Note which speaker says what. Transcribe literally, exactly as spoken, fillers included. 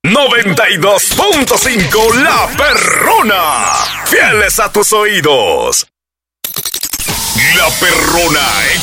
Speaker 1: noventa y dos punto cinco La Perrona. Fieles a tus oídos. La Perrona